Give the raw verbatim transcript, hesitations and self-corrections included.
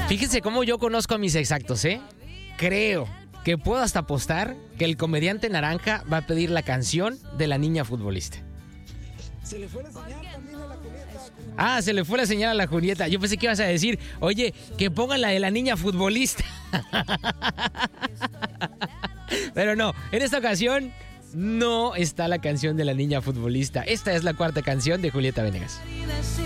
Fíjense cómo yo conozco a mis exactos, ¿eh? Creo que puedo hasta apostar que el comediante naranja va a pedir la canción de la niña futbolista. Se le fue la señal también a la Julieta. Ah, se le fue la señal a la Julieta. Yo pensé que ibas a decir, oye, que pongan la de la niña futbolista. Pero no, en esta ocasión no está la canción de la niña futbolista. Esta es la cuarta canción de Julieta Venegas.